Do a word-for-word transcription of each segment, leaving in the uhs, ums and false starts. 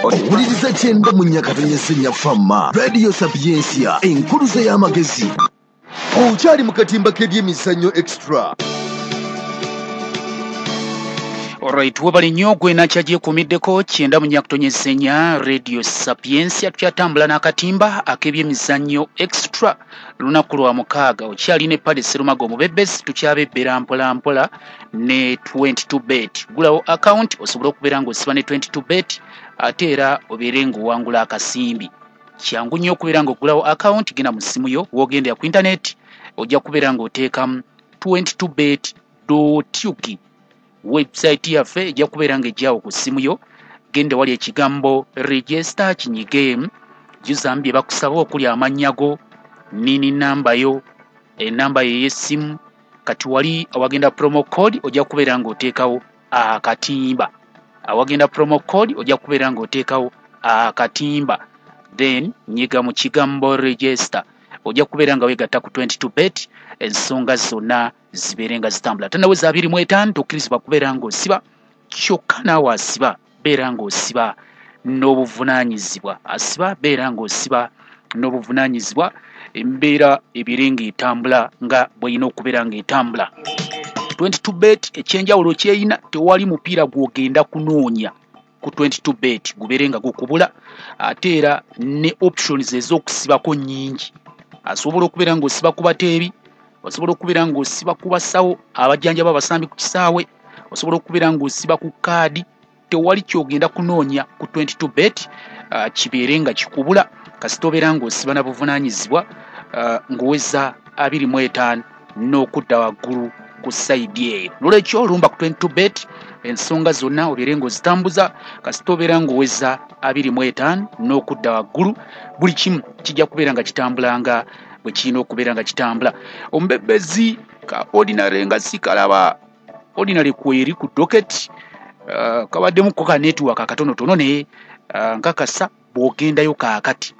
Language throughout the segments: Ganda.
owuliriza kyenda mu Nyakatonye Senya Fama Radio Sapiensia enkuluze y'amagezi okyali mu katimba k'ebyemizannyo extra. Alright, webali nnyo gwe nakyaje kumiddeko kyenda mu Nyakatonye Senya Radio Sapiensia tukyatambula n'akatimba ak'ebyemizannyo extra lunaku lwa mukaaga okyali ne Paddy Serumago Mubebesi tukyabebbera mpola mpola ne twenty-two bet. Gulawo account osobola okubeera ng'osiba ne twenty-two bet ate era obeere ng'owangula akasimbi. Kyangu nnyo okubeera ng'ogulawo account genda mu ssimu yo w'ogendera ku internet ojja kubeera ng'oteekamu twenty-two bet dot u k. Website yaffe ejja kubeera ng'ejjaawo ku ssimu yo genda wali ekigambo register kinyige juzambye bakusaba okuli amannya go nini namba yo enamba yo y'essimu kati wali awagenda promo code ojja kubeera ng'oteekawo akatimba awagenda promo code ojja kubeera ng'oteekawo akatimba then nyiga mu kigambo register ojja kubeera nga weegatta ku twenty-two bet ensonga zonna zibeere nga zitambula tanaweza abiri mu etaano tokkirizibwa kubeera ng'osiba kyokka naawe asiba beera ng'osiba n'obuvunaanyizibwa asiba beera ng'osiba n'obuvunaanyizibwa embeera ebeere ng'etambula nga bw'erina okubeera ng'etambula. twenty-two bet ekyenjawulo kyeyina tewali mupiira gw'ogenda kunoonya ku twenty-two bet gubeere nga gukubula ate era ne options ez'okusibako nnyingi. Asobola okubeera ng'osiba ku bateebi, osobola okubeera ng'osiba ku basawo abajjanjaba abasambi ku kisaawe, osobola okubeera ng'osiba ku kaadi. Tewali kyogenda kunoonya ku twenty-two bet uh, kibeere nga kikubula kasita obeera ng'osiba na buvunaanyizibwa uh, ng'oweza abiri mu etaano n'okudda waggulu ku sayidi eyo. N'olwekyo olumba ku twenty-two bet ensonga zonna obeere ng'ozitambuza kasita obeera ng'oweza abiri mu etaano n'okudda waggulu buli kimu kijja kubeera nga kitambulanga bwe kirina okubeera nga kitambula. Omubebezi ka ordinary nga sikalaba ordinary kweri ku docket uh, kabaddemu ko ka network akatonotono naye uh, nkakasa bw'ogendayo kaakati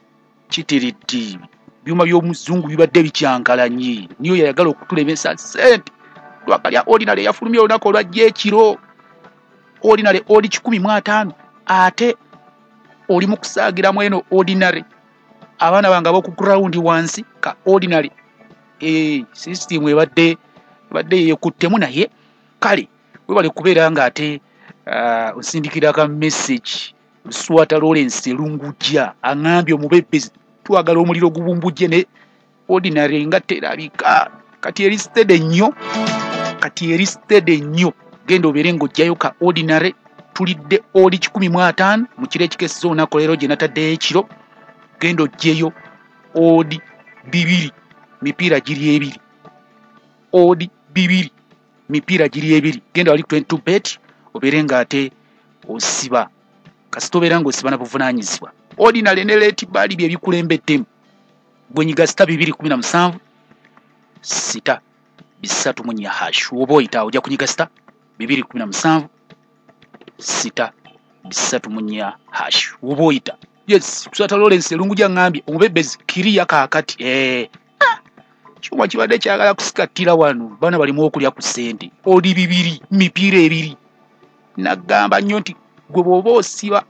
kitiriddi byuma by'omuzungu bibadde bikyankalanye niyo yayagala okutulemesa sente twakalya ordinary yafulumya olunaku olwajja ekiro ordinary odi kikumi mu ataano ate oli mu kusaagiramu eno ordinary abaana bange ab'oku ground wansi ka ordinary eh system ebadde ebadde yekuttemu naye kale webale kubeera nga ate uh, osindikira ka message Luswata Lawrence Lungujja aŋambye omubebezi twagala omuliro gubumbujje ne ordinary nga terabika kati eri steady nnyo kati eri steady nnyo genda obeere ng'ojjayo ka ordinary tulidde oli kikumi mu ataano mu kiro ekikeseza olunaku leero gye nataddeyo ekiro genda ojjeyo odi bibiri mipiira giri ebiri odi bibiri mipiira giri ebiri genda wali twenty-two bet obeere ng'ate osiba kasita obeera ng'osiba na buvunaanyizibwa. Ordinary ne leti bali bye bikulembeddemu gwenyiga sita bibiri kumi na musanvu sita bisatu mu nnya hash oba oyita ojja kunyiga sita bibiri kumi na musanvu sita bisatu mu nnya hash oba oyita. Yes, Luswata Lawrence Lungujja ngambye omubebezi kiriya kaakati eh kyuma kibadde kyagala kusikattira wano bana balimu okulya ku ssente oli bibiri mipiira ebiri nagamba nnyo nti gwe bw'oba osiba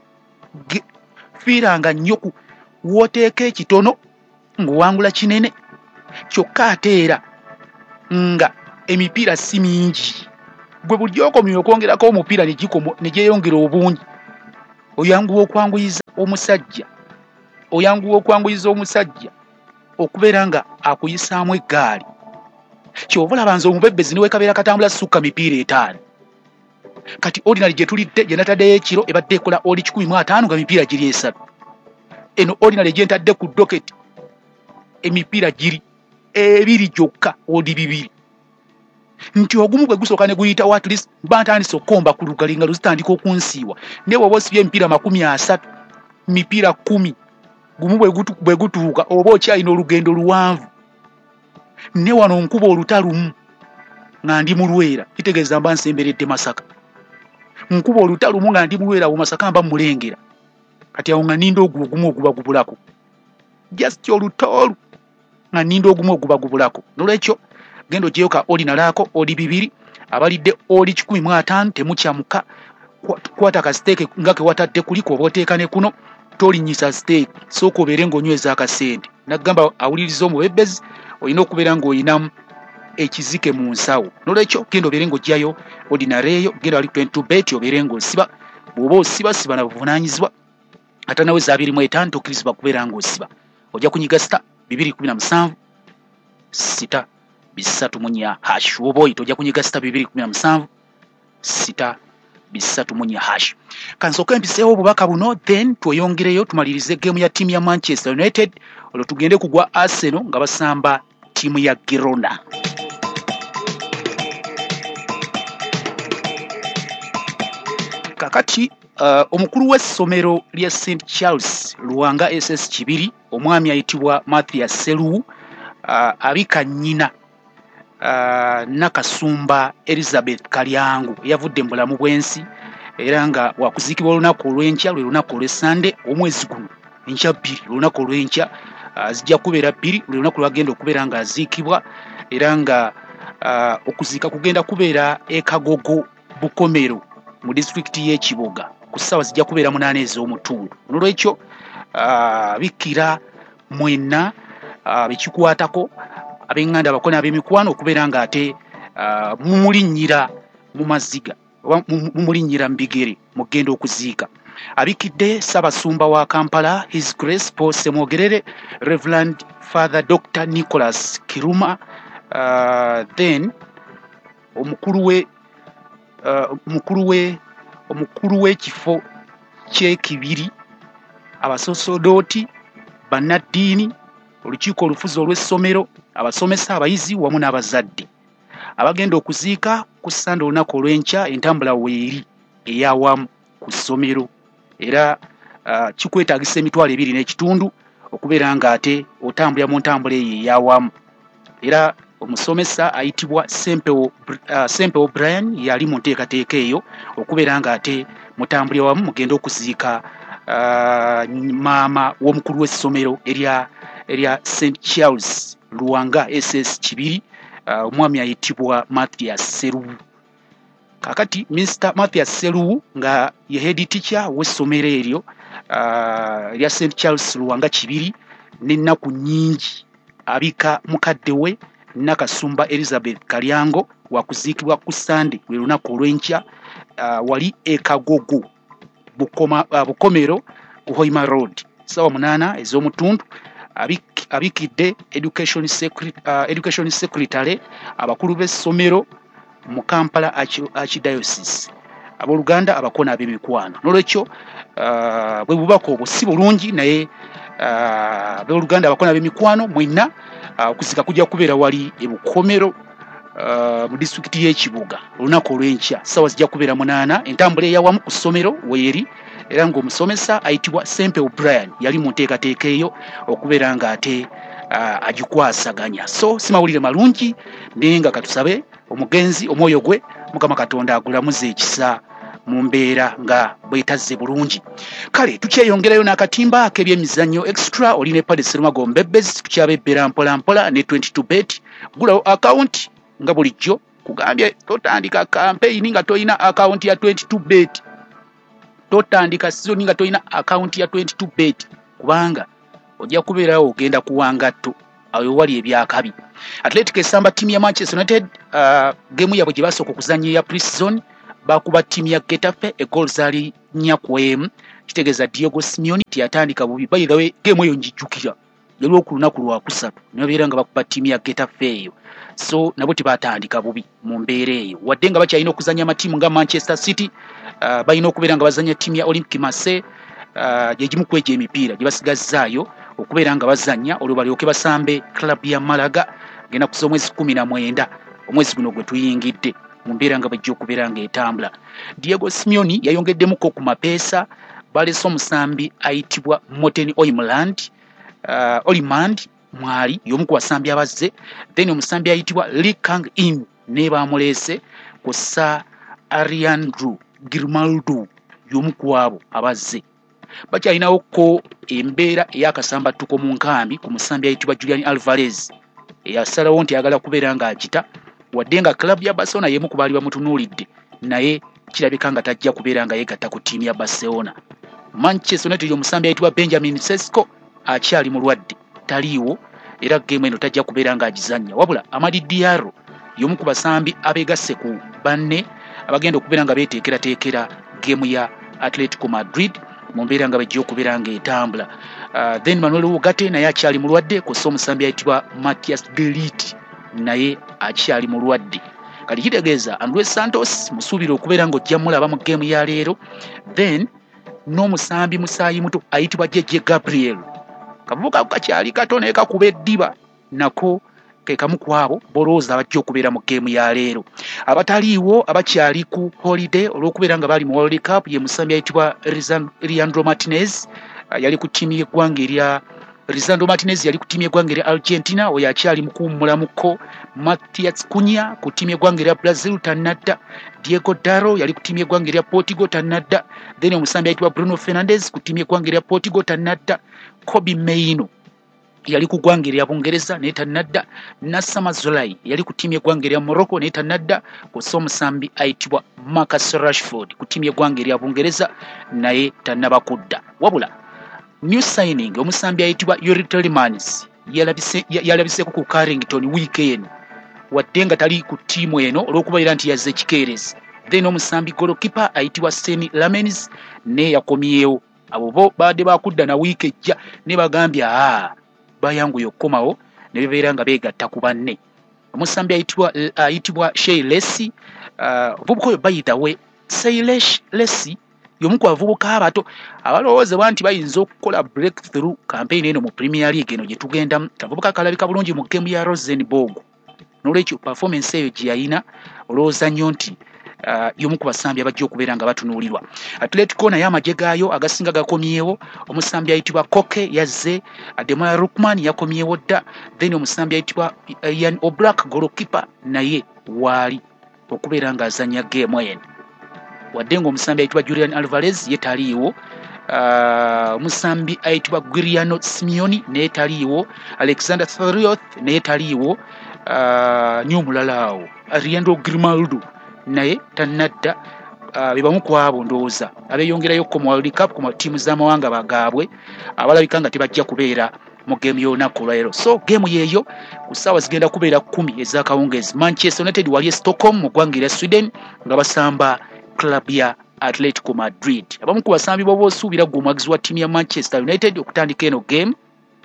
fiiranga nnyo ku wooteeka ekitono ng'owangula kinene kyokka ate era nga emipiira si mingi gwe buli okomye okwongerako omupiira ne gyeyongera obungi oyanguwa okwanguyiza omusajja oyanguwa okwanguyiza omusajja okubeera nga akuyisaamu eggaali kyova olaba nze omubebezi niwe kabeera katambula sukka mipiira etaano kati ordinary gye tulidde gye nataddeyo ekiro ebadde ekola oli kikumi mu ataano nga mipiira giri esatu eno ordinary gye ntadde ku docket emipiira giri ebiri gyokka odi bibiri nti ogumu gwe gusooka ne guyitawo at least mba ntandise okukomba ku lugali nga luzitandika okunsiiwa naye bw'oba osibye emipiira makumi asatu mipiira kumi gumu bwe gutuuka oba okyalina olugendo luwanvu ne wano nkuba olutalumu nga ndi mu Lwera kitegeeza mba nsemberedde Masaka nkuba olutalumu nga ndi mu Lwera wo Masaka mba mulengera kati awo nga ninda ogwo ogumu oguba gubulako just olutolu nga ninda ogumu oguba gubulako. N'olwekyo genda ogyeyo ka ordinary ako odi bibiri abalidde oli kikumi mu ataano temukyamuka kwata ka steak nga ke watadde kuliko oboteeka ne kuno tolinyisa steak sooka obeere ng'onyweza akasente nagamba awuliriza omubebbezi olina okubeera ng'olinamu ekizike mu nsawo nolwekyo genda obeere ng'ojjayo ordinary eyo genda wali twenty-two bet obeere ng'osiba bw'oba osiba siba na buvunaanyizibwa ate nawe za abiri mu etaano tokkirizibwa kubeera ng'osiba ojja kunyiga sita bibiri kumi na musanvu sita bisatu mu nnya hash oba oyita ojja kunyiga sita bibiri kumi na musanvu sita bisatu mu nnya hash kansooka empiseewo obubaka buno then tweyongereyo tumalirize geemu ya ttiimu ya Manchester United olwo tugende kugwa Arsenal nga basamba ttiimu ya Girona. Kakati uh, omukulu w'essomero lya Saint Charles Luwanga S S Kibiri omwami ayitibwa Mathias Seruwu uh, abika nnyina uh, Nakasumba Elizabeth Kalyangu yavudde mu bulamu bw'ensi era nga wakuziikibwa olunaku olw'enkya lwe lunaku olw'Essande omwezi guno enkya bbiri olunaku olw'enkya uh, zijja kubeera bbiri lwe lunaku lwagenda okubeera nga aziikibwa era nga uh, okuziika kugenda kubeera e Kagogo Bukomero mu disitulikiti y'e Kiboga ku ssaawa zijja kubeera munaana ez'omutundu n'olwekyo uh, bikira mwenna uh, bekikwatako ab'eŋŋanda abakona ab'emikwano okubeera ng'ate uh, mumulinnyira mu maziga oba mumulinnyira mu bigere mugenda okuziika abikidde Ssaabasumba wa Kampala His Grace Paul Semwogerere Reverend Father Doctor Nicholas Kiruma uh, then omukulu we Uh, mukulu we omukulu w'ekifo ky'ekibiri abasosodooti bannaddiini olukiiko olufuzi olw'essomero abasomesa abayizi wamu n'abazadde abagenda okuziika ku Ssande olunaku olw'enkya entambula weeri ey'awamu ku ssomero era uh, kikwetaagisa emitwalo ebiri n'ekitundu okubeera ng'ate otambulira mu ntambula eyo ey'awamu era omusomesa ayitibwa Sempewo uh, Sempewo Brian yali mu nteekateeka eyo okubeera ng'ate mutambulira wamu mugenda okuziika uh, maama w'omukulu w'essomero erya erya Saint Charles Luwanga S S Kibiri uh, omwami ayitibwa Mathias Seruwu. Kakati Mister Mathias Seruwu nga ye head teacher w'essomero eryo uh, erya Saint Charles Luwanga Kibiri n'ennaku nnyingi abika mukadde we Nakasumba Elizabeth Kalyango wakuziikibwa ku Ssande lwe lunaku olw'enkya uh, wali e Kagogo Bukoma, uh, Bukomero ku Hoima Road ssaawa munaana ez'omutundu abik, abikidde education, secret, uh, education secretary abakulu b'essomero mu Kampala Archdiocese abooluganda abakona ab'emikwano n'olwekyo uh, bwe bubaka obwo si bulungi naye uh, abooluganda abakona ab'emikwano mwenna okuzika uh, kujja kubeera wali e Bukomero uh, mu disitulikiti y'e Kiboga olunaku olw'enkya ssaawa zijja kubeera munaana entambula eyawamu ku ssomero weeri era ng'omusomesa ayitibwa Sempewo Brian yali mu nteekateeka eyo okubeera ng'ate uh, agikwasaganya so si mawulire malungi naye nga katusabe omugenzi omwoyo gwe Mukama Katonda agulamuze ekisa mu mbeera nga bwetazze bulungi. Kale tukyeyongerayo n'akatimba ak'ebyemizannyo extra oli ne Paddy Sserumago Mbebbezi tukyabebbera mpola mpola ne twenty-two bet gulawo account nga bulijjo kugambye totandika campaign nga toyina account ya twenty-two bet totandika season nga toyina account ya twenty-two bet kubanga ojja kubeerawo ogenda kuwangatto ayo wali ebyakabi. Athletic esamba timu ya Manchester United uh, game yabwe gye basooka okuzannya ya pre-season bakuba timu ya Getafe egol zaali nnya ku emu kitegeeza Diego Simeone tiyatandika bubi by the way game eyo njijjukira yaliwo ku lunaku lwa kusatu nabeera nga bakuba timu ya Getafe eyo so nabo tibatandika bubi mu mbeera eyo wadde nga bakyalina okuzannya amatiimu nga Manchester City uh, balina okubeera nga bazannya timu ya Olympique Marseille uh, gyegimu kweja emipiira gye basigazzaayo okubeera nga bazannya olwo balyoke basambe club ya Malaga genda kusa omwezi kumi na mwenda omwezi guno gwe tuyingidde mu mbeera nga bajja okubeera ng'etambula. Diego Simeone yayongeddemuko ku mapeesa balese omusambi ayitibwa Morten Oimland uh, Olimand mwali y'omu ku basambi abazze then omusambi ayitibwa Lee Kang-in ne baamuleese kussa Ariandru Grimaldo y'omu ku abo abazze bakyalinawo ko embeera ey'akasambattuko mu nkambi ku musambi ayitibwa Julian Alvarez eyasalawo nti ayagala kubeera ng'agita wadde nga club ya Barcelona yemu ku baali bamutunuulidde naye kirabika nga tajja kubeera nga yeegatta ku ttiimu ya Barcelona. Manchester United omusambi ayitibwa Benjamin Sesko akyali mulwadde, taliiwo era geemu eno tajja kubeera nga agizannya, wabula Amadi Diallo y'omu ku basambi abeegasse ku banne abagenda okubeera nga beeteekerateekera geemu ya Atletico Madrid mu mbeera nga bajja okubeera nga etambula. Uh, then Manuel Ugarte naye akyali mulwadde, kussa omusambi ayitibwa Matias de Ligt naye akyali mulwadde. Kati kitegeeza Andres Santos musuubira okubeera ng'ojja mulaba mu geemu ya leero. Then n'omusambi musaayi muto ayitibwa Jeje Gabriel, kavubuka kakyali kato naye kakuba eddiba, nako ke kamu ku abo bolowooza abajja okubeera mu geemu ya leero. Abataliiwo abakyali ku holiday olw'okubeera nga bali mu World Cup ye musambi ayitibwa Lisandro Martinez, yali ku ttiimu y'eggwanga erya Lisandro Martinez yali ku ttiimu y'eggwanga erya Argentina, oyo akyali mu kuwummulamuko. Matias Cunha ku ttiimu y'eggwanga erya Brazil tannadda. Diego Daro yali ku ttiimu y'eggwanga erya Portugal tannadda. Then omusambi ayitibwa Bruno Fernandes ku ttiimu y'eggwanga erya Portugal tannadda. Kobe Mainoo yali ku ggwanga erya Bungereza naye tannadda. Nacer Mazraoui yali ku ttiimu y'eggwanga erya Morocco naye tannadda. Kussa omusambi ayitibwa Marcus Rashford ku ttiimu y'eggwanga erya Bungereza naye tannaba kudda. Wabula new signing omusambi ayitibwa Yuri Tielemans yalabise yalabiseko ku Carrington weekend wadde nga tali ku ttiimu eno olw'okubeera nti yazze kikeerezi. Then omusambi goalkeeper ayitibwa Semi Lamens ne yakomyewo. Abo bo baadde bakudda na wiiki ejja ne bagambye aa bayanguye okukomawo ne bebeera nga beegatta ku banne. Omusambi ayitibwa ayitibwa Shea Lesi, obubuka oyo by the way Shea Lesi y'omu ku bavubuka abato abalowoozebwa nti bayinza okukola breakthrough campaign eno mu Premier League eno gye tugendamu. Kavubuka kalabika bulungi mu geemu ya Rosenborg, n'olwekyo performance eyo gye yalina olowooza nnyo nti uh, y'omu ku basambi abajja okubeera nga batunuulirwa. Atletico naye amagye gaayo agasinga gakomyewo. Omusambi ayitibwa Koke yazze, Ademola Lookman yakomyewo dda. Then omusambi ayitibwa Ian Oblak goalkeeper naye waali okubeera nga azannya geemu eno, wadde ng'omusambi ayitibwa Julian Alvarez ye taliiwo. Uh, omusambi ayitibwa Guiliano Simeone naye taliiwo. Alexander Thorioth naye taliiwo. Uh, nyo omulala awo Ariando Grimaldo naye tannadda. Uh, be bamu ku abo ndowooza abeeyongerayo ku World Cup ku ttiimu z'amawanga bagaabwe abalabika nga tebajja kubeera mu geemu y'olunaku olwaleero. So geemu yeeyo ku ssaawa zigenda kubeera kkumi ez'akawungeezi. Manchester United wali e Stockholm mu ggwanga erya Sweden nga basamba club ya Atletico Madrid. Abamu ku basambi booba osuubira gwe omwagizi wa ttiimu ya Manchester United okutandika eno game.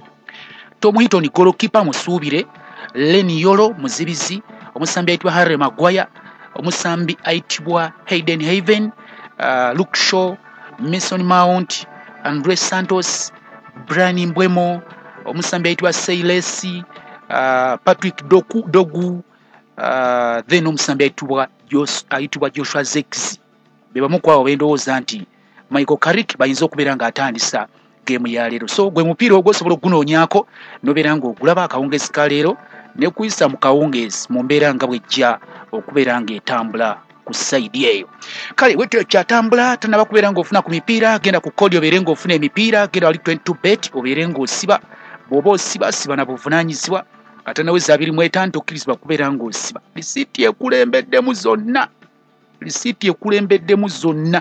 Tom Heaton goalkeeper musuubire, Lenny Yoro muzibizi, omusambi ayitibwa Harry Maguire, omusambi ayitibwa Hayden Haven, uh, Luke Shaw, Mason Mount, Andres Santos, Brian Mbeumo, omusambi ayitibwa Seilesi, uh, Patrick Doku, Dogu, uh, then omusambi ayitibwa Jos, ayitibwa Joshua Zirkzee. Be bamu ku abo bendowooza nti Michael Carrick bayinza okubeera ng'atandisa geemu ya leero. So gwe mupiira ogwosobola okugunoonyaako n'obeera ng'ogulaba akawungeezi ka leero ne kuyisa mu kawungeezi mu mbeera nga bw'ejja okubeera ng'etambula ku sayidi eyo. Kale wetyo kyatambula tanaba kubeera ng'ofuna ku mipiira, genda ku kodi obeere ng'ofuna emipiira, genda wali twenty-two bet obeere ng'osiba. Bw'oba osiba siba na buvunaanyizibwa ate naweza abiri mu etaano tokkirizibwa kubeera ng'osiba. Lisiiti ekulembeddemu zonna, lisiiti ekulembeddemu zonna.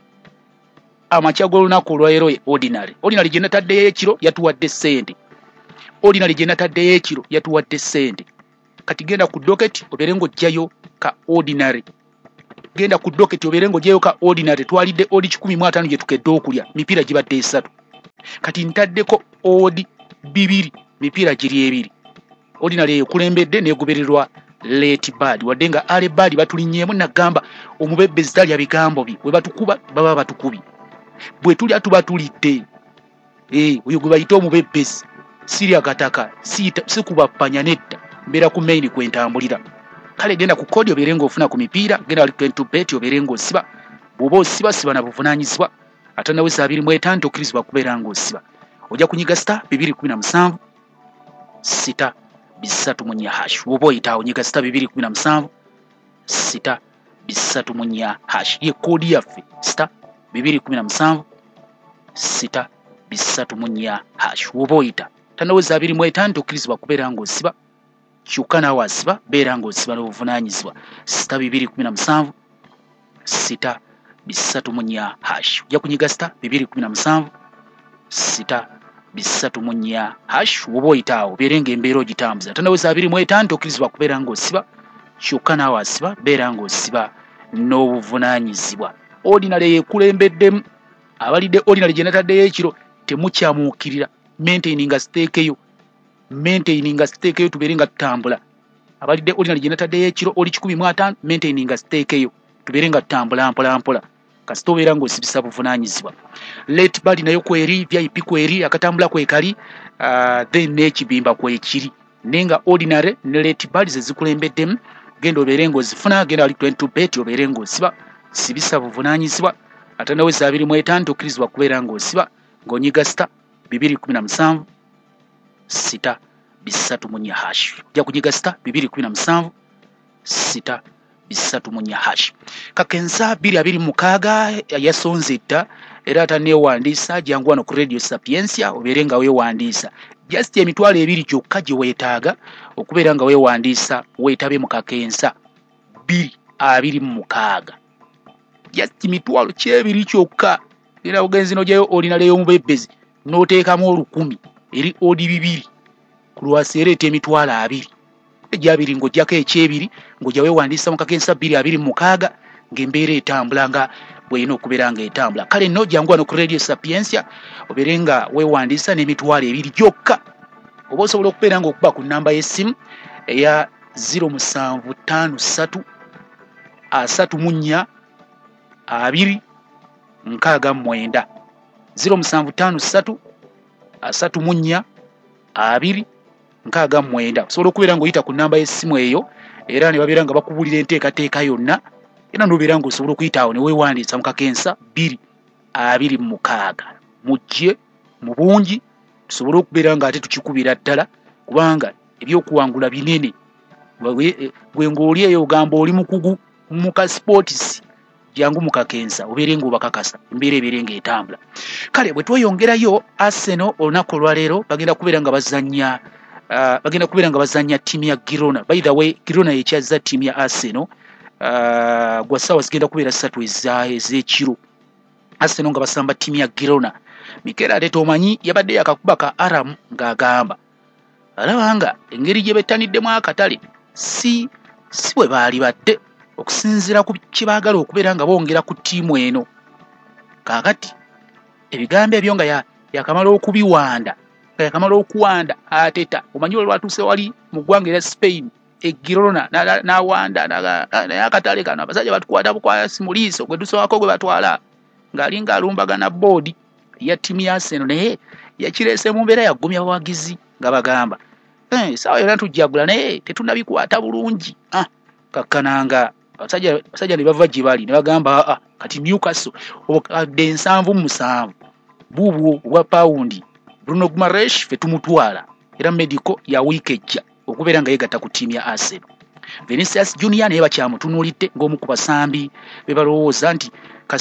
Amakya g'olunaku olwaleero ye ordinary. Ordinary gye nataddeyo ekiro yatuwadde ssente. Ordinary gye nataddeyo ekiro yatuwadde ssente. Kati genda ku docket obeere ng'ojjayo ka ordinary. Genda ku docket obeere ng'ojjayo ka ordinary. Twalidde odi kikumi mu ataano gye tukedde okulya, mipiira gibadde esatu. Kati ntaddeko odi bibiri, mipiira giri ebiri. Ordinary eyo kulembedde n'egobererwa late bad, wadde nga ale bad batulinnyeemu nagamba omubebbezi talya bigambo bye, bwe batukuba baba batukubi. Bwe tulya tuba tulidde. Eh, oyo gwe bayita omubebbezi. Sirya kataka, sikuba ppanya nedda, mbeera ku main kwentambulira. Kale genda ku kodi obeere ng'ofuna ku mipiira, genda wali twenty-two bet obeere ng'osiba. Bw'oba osiba siba na buvunaanyizibwa ate naweza abiri mu etaano tokkirizibwa kubeera ng'osiba. Ojja kunyiga star bibiri kumi na musanvu sita bisatu mu nnya hash. Bw'oba oyitaawo nyiga star bibiri kumi na musanvu sita bisatu mu nnya hash. Ye kodi yaffe star bibiri kumi na musanvu sita bisatu mu nnya hash. Bw'oba oyita tanaweza abiri mu etaano tokkirizibwa kubeera ng'osiba. Kyokka naawe asiba beera ng'osiba n'obuvunaanyizibwa. Sita bibiri kumi na musanvu sita bisatu munya hash ojja kunyiga star bibiri kumi na musanvu sita bisatu munya hash woba oyitaawo obeere ng'embeera ogitambuza tandaweza abiri mu etaano tokkirizibwa kubeera ng'osiba kyokka naawe asiba beera ng'osiba n'obuvunaanyizibwa. Ordinary yeekulembeddemu abalidde ordinary gye nataddeyo ekiro temukyamuukirira maintaininga siteekeyo maintaininga siteekeyo tubeere nga tutambula abalidde ordinary gye nataddeyo ekiro oli kikumi mu ataano maintaininga siteekeyo tubeere nga tutambula mpola mpola kasita obeera ng'osibisa buvunaanyizibwa. Late bali nayo kweri V I P kweri akatambula kwekali uh, then n'ekibimba kwekiri naye nga ordinary ne late bali ze zikulembeddemu genda obeere ng'ozifuna genda wali twenty-two bet obeere ng'osiba sibisa buvunaanyizibwa ate naweza abiri mu etaano tokkirizibwa kubeera ng'osiba ng'onyiga star bibiri kumi na musanvu sita bisatu munya hash ojja kunyiga star bibiri kumi na musanvu sita bisatu munya hash. Kakensa biri abiri mukaaga yasonze dda era ataneewandiisa jangu wano ku Radio Sapiensia obeere nga weewandiisa just emitwalo ebiri kyokka gye weetaaga okubeera nga weewandiisa weetabe mu kakensa biri abiri mukaaga just emitwalo kyebiri kyokka era ogenzi nojayo ordinary y'omubebbezi n'oteekamu olukumi eri odi bibiri ku lwasi ereeta emitwalo abiri egyabiri ng'ojjako ekyebiri ng'ojja weewandiisa mu kakensa biri abiri mukaaga ng'embeera etambula nga bw'erina okubeera ng'etambula. Kale nno jangu wano ku Radio Sapiensia obeere nga weewandiisa n'emitwalo ebiri gyokka oba osobola okubeera ng'okuba ku nnamba y'essimu eya zero musanvu ttaano ssatu asatu mu nnya abiri nkaaga mwenda zero musanvu ttaano ssatu asatu mu nnya abiri nkaaga mwenda osobola okubeera ng'oyita ku nnamba y'essimu eyo era ne babeera nga bakubulira enteekateeka yonna era n'obeera ng'osobola okuyitaawo ne weewandiisa mu kakensa biri abiri mukaaga mujje mu bungi tusobole okubeera nga ate tukikubira ddala kubanga ebyokuwangula binene gwe ng'oli eyo ogamba oli mukugu mu ka sports jangu mu kakensa obeere ng'obakakasa embeera ebeere ng'etambula. Kale bwe tweyongerayo Arsenal olunaku olwaleero bagenda kubeera nga bazannya uh, bagenda kubeera nga bazannya ttiimu ya Girona. By the way Girona yekyazza ttiimu ya Arsenal uh, gwa ssaawa zigenda kubeera ssatu ez'ekiro Arsenal nga basamba ttiimu ya Girona. Mikel Arteta omanyi yabadde yakakuba ka Aram ng'agamba alaba nga engeri gye bettaniddemu akatale si si bwe baali badde okusinziira ku kye baagala okubeera nga bongera ku ttiimu eno. Kaakati ebigambo ebyo nga yakamala okubiwanda nga yakamala okuwanda Arteta omanyi olwo lwatuuse wali mu ggwanga erya Spain e Girona n'awanda naye akatale kano abasajja batukwata bukwaya simuliiso gwe tusowako gwe batwala ng'ali ng'alumbagana boodi ya ttiimu ya Arsenal naye yakireese mu mbeera yaggumya bawagizi nga bagamba eh sawa yonna tujjagula naye tetunnabikwata bulungi. ah kakkananga abasajja abasajja ne bava gye bali ne bagamba ah kati Newcastle obukadde ensanvu mu musanvu buubwo obwa paundi Bruno Guimaraes fe tumutwala era medical ya wiiki ejja okubeera nga yegatta ku ttiimu ya Arsenal. Vinicius Junior naye bakyamutunuulidde ng'omu ku basambi be balowooza nti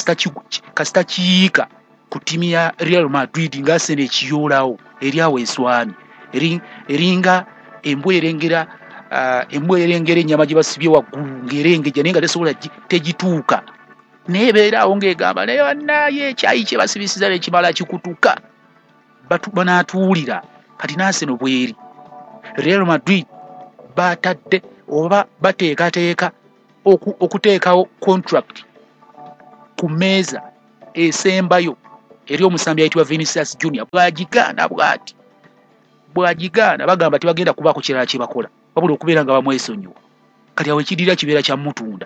kasita kiyiika ku ttiimu ya Real Madrid nga Arsenal ekiyoolawo eri awo eswami eringa embwa erengera uh, embwa erengera ennyama gye basibye waggulu ng'erengeja naye nga tesobola tegituuka naye ebeera awo ng'egamba naye bannaye ekyayi kye basibisiza nekimala kikutuka banaatuwulira kati n'Arsenal bweri. Real Madrid batadde oba bateekateeka okuteekawo contract ku mmeeza esembayo eri omusambi ayitibwa Vinicius Junior. Bwagigaana bwati bwagigaana bagamba tebagenda kubaako kirala kye bakola wabula okubeera nga bamwesonyiwa kati awo ekidirira kibeera kya mutunda.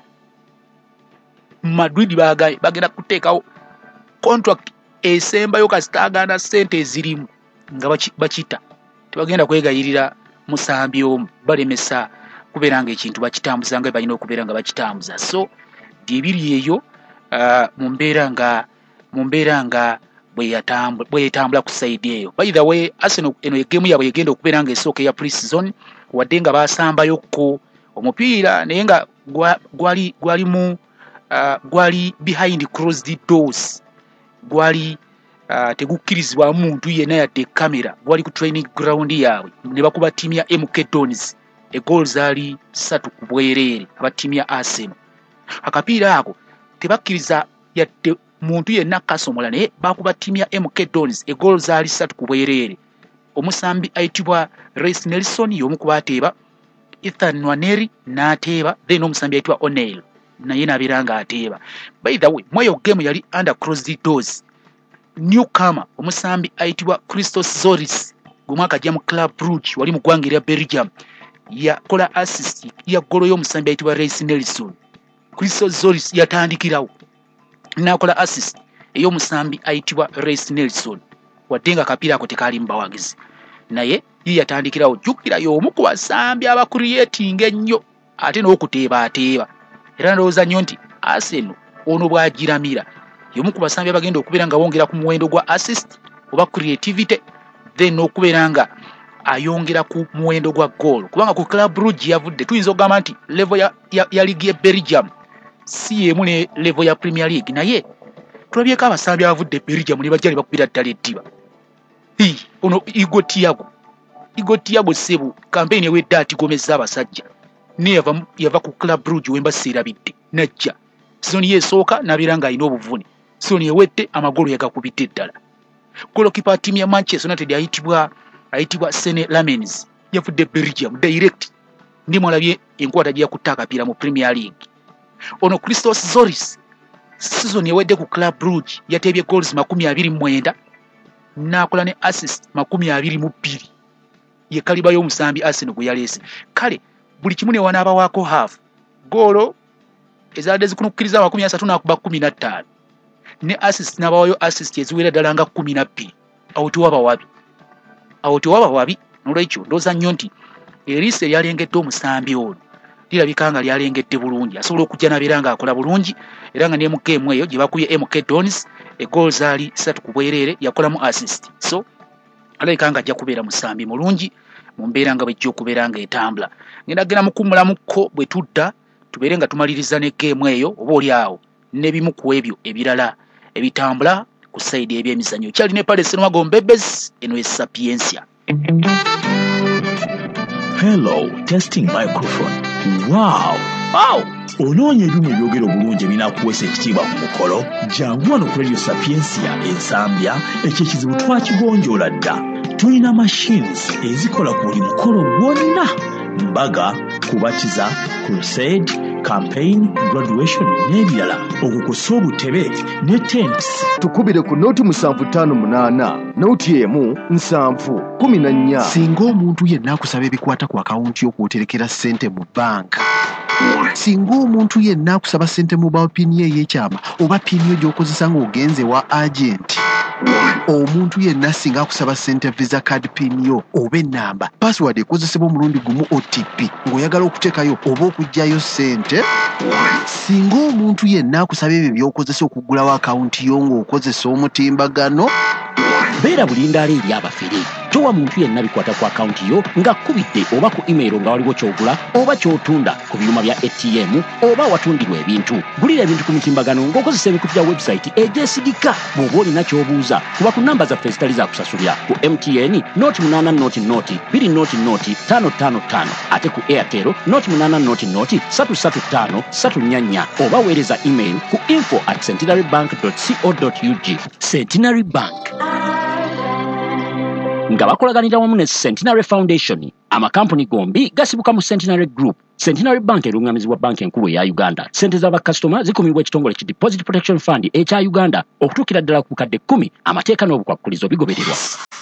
Madrid bagaye bagenda kuteekawo contract esembayo kasita agaana ssente ezirimu nga bakita tebagenda kwegayirira musambi omu balemesa kubeera nga ekintu bakitambuza nga balina okubeera nga bakitambuza. So dibiri eyo uh, mu mbeera nga mu mbeera nga bwe yatambula ku side eyo. By the way Arsenal eno egemu yabwe yegenda okubeera nga esooka ya pre-season wadde nga basambayokko omupiira naye nga gwali gwali mu uh, gwali behind closed doors gwali uh, tegukkirizibwa muntu yenna yadde kamera gwali ku training ground yaabwe ne bakuba ttiimu ya M K Dons egoal zaali ssatu ku bwereere aba ttiimu ya Arsenal. Akapiira ako tebakkiriza yadde muntu yenna kasomola naye bakuba ttiimu ya M K Dons egoolo zaali ssatu ku bwereere. Omusambi ayitibwa Reece Nelson y'omu ku baateeba, Ethan Nwaneri n'ateeba, then omusambi ayitibwa O'Neil naye n'abeera ng'ateeba. By the way, mweyo game yali under closed doors. Newcomer omusambi ayitibwa Christos Zoris gumwaka ajja mu Club Brugge wali mu ggwanga erya Belgium yakola assist ya golo y'omusambi ayitibwa Reece Nelson. Christos Zoris yatandikirawo n'akola assist ey'omusambi ayitibwa Reece Nelson wadde nga akapiira ako tekaali mu bawagizi naye ye yatandikirawo. Jjukira y'omu ku basambi abacreating ennyo ate n'okuteebaateeba era ndowooza nnyo nti Arsenal ono bw'agiramira y'omu ku basambi abagenda okubeera nga wongera ku muwendo gwa assist oba creativity then n'okubeera nga ayongera ku muwendo gwa goal kubanga ku Club Brugge yavudde tuyinza okugamba nti level ya, ya, ya ligi ya Belgium si yemu ne level ya Premier League naye tulabyeko abasambi abavudde Belgium ne bajja ne bakubira ddala eddiba. Hii ono Igo Thiago Igo Thiago Sebu campaign ewedde atigomezza abasajja ne yava, yava ku Club Brugge wemba seerabidde najja sizoni yeesooka n'abeera ng'alina obuvune sizoni ewedde amagolo yagakubidde ddala. Golokipa ttiimu ya Manchester United ayitibwa ayitibwa Sene Lamens yavudde Belgium direct ndi mwalabye enkwata gye yakutta akapiira mu Premier League. Ono Christos Zoris season ewedde ku Club Brugge yateebye goals makumi abiri mu mwenda n'akola ne assist makumi abiri mu bbiri ye kaliba y'omusambi Arsenal gwe yaleese. Kale buli kimu ne wanaabawaako half goolo ezadde zikunukkiriza makumi asatu n'akuba kumi na ttaano ne assist n'abawayo assist eziwera ddala nga kumi na bbiri. Awo tewaba wabi awo tewaba wabi n'olwekyo ndowooza nnyo nti eriiso eryalengedde omusambi ono lirabika nga lyalengedde bulungi asobola okujja n'abeera ng'akola bulungi era nga ne mu game eyo gye bakubye M K Dons egoolo zaali ssatu ku bwereere yakolamu assist so alabika nga ajja kubeera musambi mulungi mu mbeera nga bwejja okubeera nga etambula. Ngenda genda mukummulamuko bwe tudda tubeere nga tumaliriza ne game eyo oba oli awo n'ebimu ku ebyo ebirala ebitambula ku sayidi ebyemizannyo. Kyali ne Palace Ssenwago Mbebes eno Sapiencia. Hello, testing microphone. Wow! Wow! Onoonya ebyuma ebyogera obulungi ebinaakuweesa ekitiibwa ku mukolo? Jangu wano ku Radio Sapiencia ensambya ekyo ekizibu twakigonjoola dda. Tulina machines ezikola ku buli mukolo gwonna. Mbaga, kubatiza, crusade, campaign, graduation n'ebirala. Okukusa obutebe ne tents. Tukubire ku noti musanvu ttaano munaana noti emu nsanvu kumi na nnya. Singa omuntu yenna akusaba ebikwata ku akawunti y'okwoterekera ssente mu banka, singa omuntu yenna akusaba ssente mu bawa pini ye ey'ekyama oba pini yo gy'okozesa ng'ogenze wa agenti, omuntu yenna singa akusaba ssente visa card pini yo oba ennamba password ekozesebwa omulundi gumu O T P ng'oyagala okuteekayo oba okuggyayo ssente, singa omuntu yenna akusaba ebyo by'okozesa okugulawo akawunti yo ng'okozesa omutimbagano, beera bulindaala eri abafere. Towa muntu yenna bikwata ku akawunti yo nga kkubidde oba ku email nga waliwo ky'ogula oba ky'otunda ku byuma bya A T M oba watundirwa ebintu. Gulira ebintu ku mitimbagano ng'okozesa ebikutu bya website egyesigika. Bw'oba olina ky'obuuza kuba ku namba zaffe ezitali za kusasulira ku M T N noti munaana noti noti bbiri noti noti ttaano ttaano ttaano ate ku Airtel noti munaana noti noti ssatu ssatu ttaano ssatu nnya nnya oba weereza email ku info at centenarybank dot co dot u g. Centenary Bank nga bakolaganira wamu ne Centenary Foundation, amakampuni gombi gasibuka mu Centenary Group. Centenary Bank erungamizibwa banka enkulu eya Uganda. Sente z'abakasitoma zikumibwa ekitongole ki Deposit Protection Fund ekya Uganda okutuukira ddala ku bukadde kkumi. Amateeka n'obukwakkulizo bigobererwa.